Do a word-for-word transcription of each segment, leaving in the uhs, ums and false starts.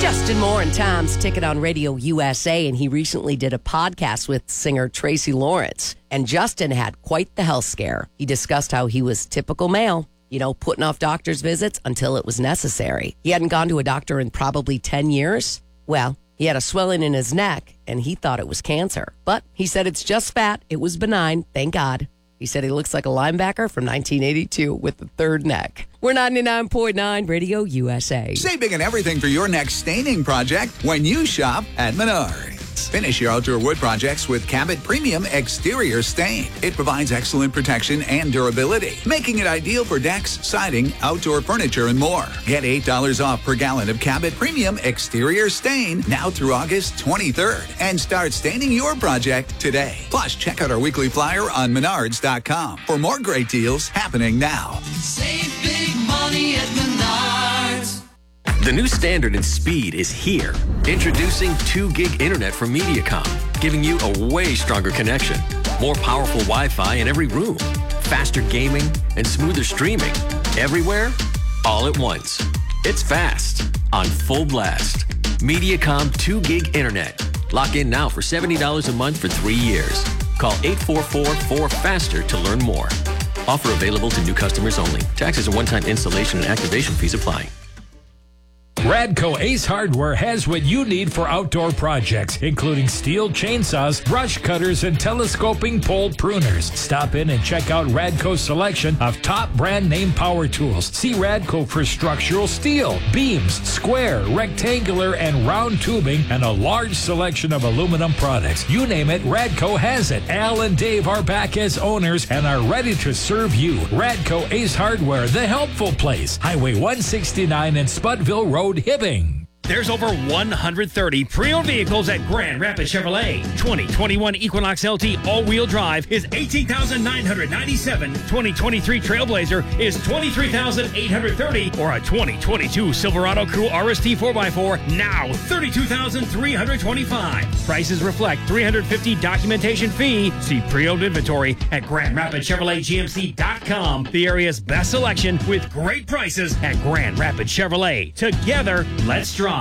Justin Moore and Tom's Ticket on Radio U S A, and he recently did a podcast with singer Tracy Lawrence. And Justin had quite the health scare. He discussed how he was typical male, you know, putting off doctor's visits until it was necessary. He hadn't gone to a doctor in probably ten years. Well, he had a swelling in his neck, and he thought it was cancer. But he said it's just fat. It was benign, thank God. He said he looks like a linebacker from nineteen eighty-two with the third neck. We're ninety-nine point nine Radio U S A. Save big on everything for your next staining project when you shop at Menards. Finish your outdoor wood projects with Cabot Premium Exterior Stain. It provides excellent protection and durability, making it ideal for decks, siding, outdoor furniture, and more. Get eight dollars off per gallon of Cabot Premium Exterior Stain now through August twenty-third and start staining your project today. Plus, check out our weekly flyer on menards dot com for more great deals happening now. Save big money at Menards. The new standard in speed is here. Introducing two gig internet from Mediacom, giving you a way stronger connection, more powerful Wi-Fi in every room, faster gaming, and smoother streaming. Everywhere, all at once. It's fast, on full blast. Mediacom two gig internet. Lock in now for seventy dollars a month for three years. Call eight four four, four faster to learn more. Offer available to new customers only. Taxes and one-time installation and activation fees apply. Radco Ace Hardware has what you need for outdoor projects, including steel chainsaws, brush cutters, and telescoping pole pruners. Stop in and check out Radco's selection of top brand name power tools. See Radco for structural steel, beams, square, rectangular, and round tubing, and a large selection of aluminum products. You name it, Radco has it. Al and Dave are back as owners and are ready to serve you. Radco Ace Hardware, the helpful place. Highway one sixty-nine and Spudville Road, Hibbing. There's over one hundred thirty pre-owned vehicles at Grand Rapids Chevrolet. twenty twenty-one Equinox L T all-wheel drive is eighteen thousand nine hundred ninety-seven dollars. twenty twenty-three Trailblazer is twenty-three thousand eight hundred thirty dollars. Or a twenty twenty-two Silverado Crew R S T four by four, now thirty-two thousand three hundred twenty-five dollars. Prices reflect three hundred fifty dollars documentation fee. See pre-owned inventory at Grand Rapids Chevrolet G M C dot com. The area's best selection with great prices at Grand Rapids Chevrolet. Together, let's drive.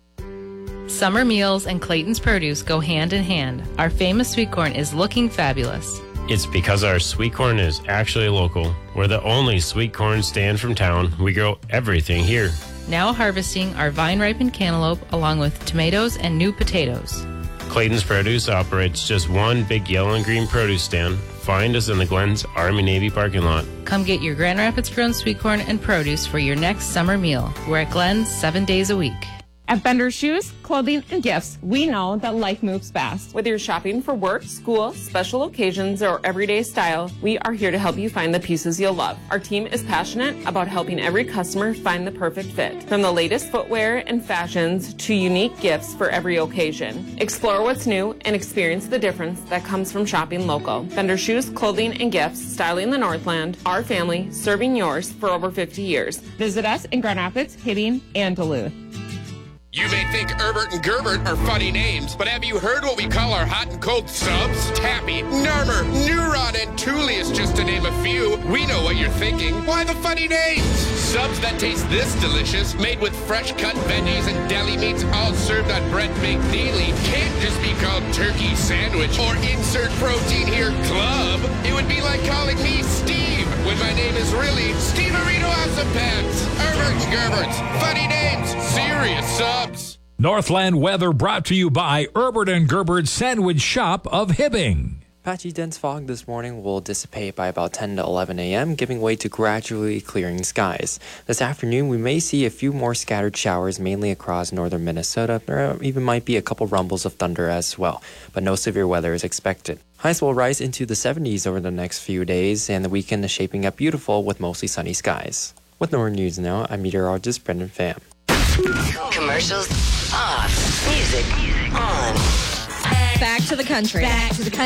Summer meals and Clayton's Produce go hand in hand. Our famous sweet corn is looking fabulous. It's because our sweet corn is actually local. We're the only sweet corn stand from town. We grow everything here. Now harvesting our vine-ripened cantaloupe along with tomatoes and new potatoes. Clayton's Produce operates just one big yellow and green produce stand. Find us in the Glenn's Army-Navy parking lot. Come get your Grand Rapids grown sweet corn and produce for your next summer meal. We're at Glenn's seven days a week. At Bender Shoes, Clothing, and Gifts, we know that life moves fast. Whether you're shopping for work, school, special occasions, or everyday style, we are here to help you find the pieces you'll love. Our team is passionate about helping every customer find the perfect fit. From the latest footwear and fashions to unique gifts for every occasion. Explore what's new and experience the difference that comes from shopping local. Bender Shoes, Clothing, and Gifts, styling the Northland, our family, serving yours for over fifty years. Visit us in Grand Rapids, Hibbing, and Duluth. You may think Herbert and Gerbert are funny names, but have you heard what we call our hot and cold subs? Tappy, Narmer, Neuron, and Thule is just to name a few. We know what you're thinking. Why the funny names? Subs that taste this delicious, made with fresh cut veggies and deli meats, all served on bread baked daily, can't just be called turkey sandwich or insert protein here club. It would be like calling me Steve when my name is really Steve Arito Awesome Pants. Herbert and Gerbert's funny names, serious subs. Northland weather brought to you by Herbert and Gerbert's Sandwich Shop of Hibbing. Patchy dense fog this morning will dissipate by about ten to eleven a.m., giving way to gradually clearing skies. This afternoon, we may see a few more scattered showers, mainly across northern Minnesota. There even might be a couple rumbles of thunder as well, but no severe weather is expected. Highs will rise into the seventies over the next few days, and the weekend is shaping up beautiful with mostly sunny skies. With Northern News Now, I'm meteorologist Brendan Pham. Commercials off. Music on. Back to the country. Back to the country.